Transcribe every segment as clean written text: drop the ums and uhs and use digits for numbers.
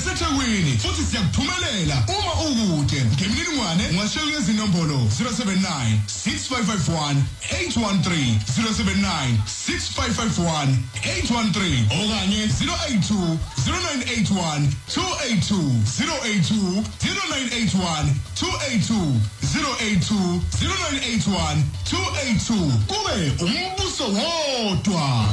naseThekwini futhi siyakuphumelela uma ukude. Ngemininingwane ungashayela izinombolo 079 6551 813 079 6551 813 okanye 082 0981 282 082 0981 282 082 0981 282 kube umbuso wodwa.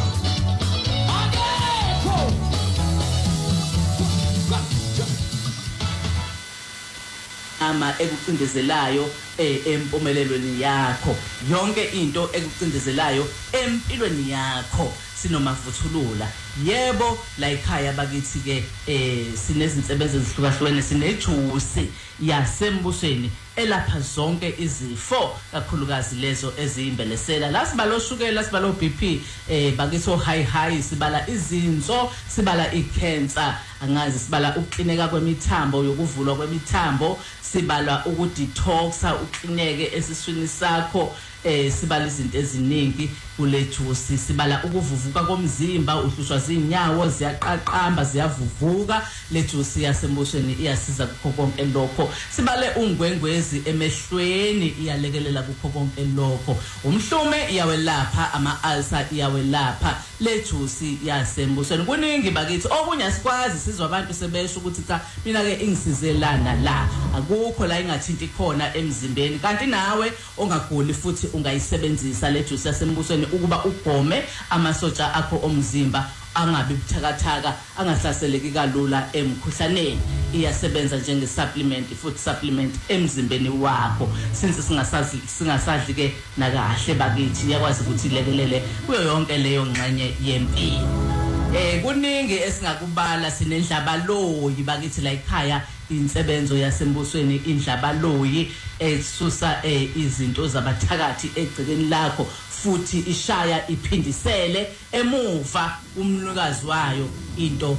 Ama ekucindezelayo empumelelweni yakho, yonke into ekucindezelayo empilweni yakho sinomavuthulula. Yebo, la ekhaya bakithi ke sinezinsebenzo ezihlukahlukene, sinejuice yasembusweni elapha zonke izifo, kakhulukazi lezo eziyimbelesela. La sibalo shukela, sibalo BP, bakithi o high sibala izinso, sibala icancer, angazi sibala ukuklineka kwemithambo, yokuvulwa kwemithambo, sibala ukudetoxa, uklineke esiswini sakho, sibala izinto eziningi kule juice. Sibala ukuvuvuka komzimba, uhlushwa zinyawo, ziyaqaqamba, ziyavuvuka. Le juice yasembusweni iyasiza kukho konke lokho. Sibale ungwengwezi emehlweni, iyalekelela kukho konke lokho. Umhlume iyawelapha, ama-ulcer iyawelapha. Le juice yasembusweni kuningi bakithi, okunye asikwazi sizwa abantu sebesho ukuthi cha mina ke ingisizelana la, akukho la ingathinti khona emzimbeni. Kanti nawe ongaguli futhi ungayisebenzisa le juice yasembusweni ukuba ugome amasotsha akho omzimba, angabi buthakathaka, angahlaseleki kalula emkhuhlaneni. Iyasebenza njenge supplement, food supplement emzimbeni wakho. Since singasadli ke nakahle bakithi, iyakwazi ukuthi ilekelele kuyo yonke leyo ngxenye yempilo. Kuningi esingakubala, sinendlabaloyi bakithi la ekhaya, insebenzo yasembusweni indlabaloyi esusa izinto zabathakathi egcekeni lakho, futhi ishaya iphindisele emuva umnukazi wayo into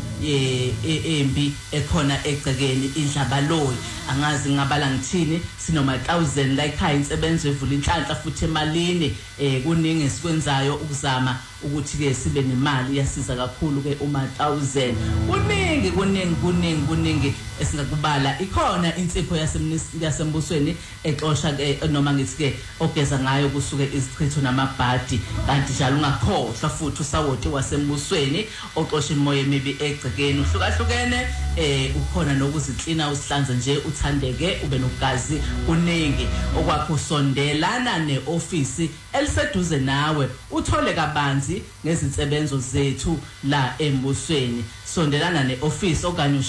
embi ekhona egcekeni. Indlabaloyi angazi ngabala ngithini, sinoma 1000 la ekhaya, insebenzo evula inhlanhla futhi emalini. Kuningi esikwenzayo ukuzama ukuthi ke sibe nemali, yasiza kakhulu ke uma 1000. Kuningi esingakubala. Ikhona insipho yasembusweni exosha ke, noma ngithi ke ogeza ngayo kusuke izichitho namabhadi. Kanti njalo ungakhohlwa futhi usawoti wasembusweni oxosha imoya emibi egcekeni. Uhlukahlukene, ukhona nokuziklina, usihlanze nje, uthandeke, ube nogazi. Kuningi okwakho, sondelana neofisi eliseduze nawe uthole kabanzi ngezinsebenzo zethu la embusweni. Sondelana neofisi okanye